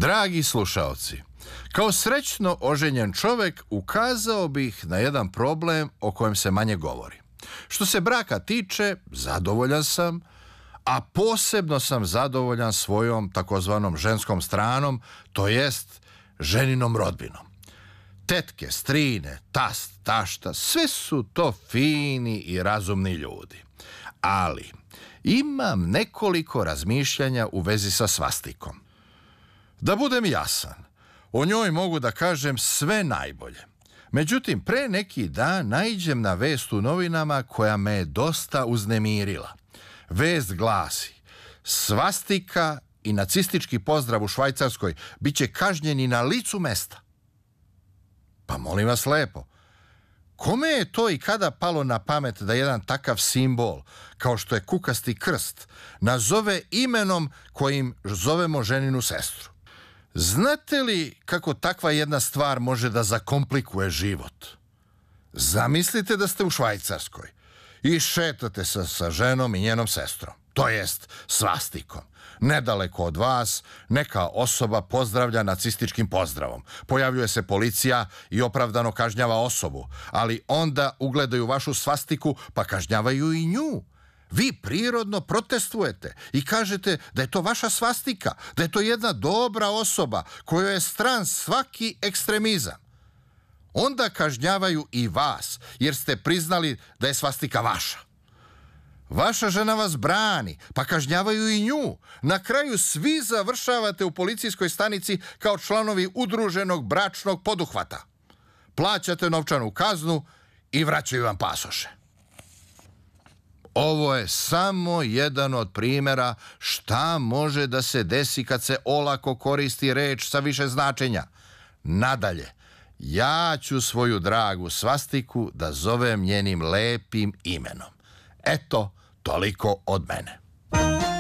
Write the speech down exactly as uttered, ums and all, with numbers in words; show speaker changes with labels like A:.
A: Dragi slušaoci, kao srećno oženjen čovek ukazao bih na jedan problem o kojem se manje govori. Što se braka tiče, zadovoljan sam, a posebno sam zadovoljan svojom takozvanom ženskom stranom, to jest ženinom rodbinom. Tetke, strine, tast, tašta, sve su to fini i razumni ljudi. Ali imam nekoliko razmišljanja u vezi sa svastikom. Da budem jasan, o njoj mogu da kažem sve najbolje. Međutim, pre neki dan naiđem na vest u novinama koja me je dosta uznemirila. Vest glasi: svastika i nacistički pozdrav u Švajcarskoj bit će kažnjeni na licu mesta. Pa molim vas lepo, kome je to i kada palo na pamet da jedan takav simbol, kao što je kukasti krst, nazove imenom kojim zovemo ženinu sestru? Znate li kako takva jedna stvar može da zakomplikuje život? Zamislite da ste u Švajcarskoj i šetate se sa ženom i njenom sestrom, to jest svastikom. Nedaleko od vas neka osoba pozdravlja nacističkim pozdravom. Pojavljuje se policija i opravdano kažnjava osobu, ali onda ugledaju vašu svastiku pa kažnjavaju i nju. Vi prirodno protestujete i kažete da je to vaša svastika, da je to jedna dobra osoba kojoj je stran svaki ekstremizam. Onda kažnjavaju i vas, jer ste priznali da je svastika vaša. Vaša žena vas brani, pa kažnjavaju i nju. Na kraju svi završavate u policijskoj stanici kao članovi udruženog bračnog poduhvata. Plaćate novčanu kaznu i vraćaju vam pasoše. Ovo je samo jedan od primjera šta može da se desi kad se olako koristi reč sa više značenja. Nadalje, ja ću svoju dragu svastiku da zovem njenim lepim imenom. Eto, toliko od mene.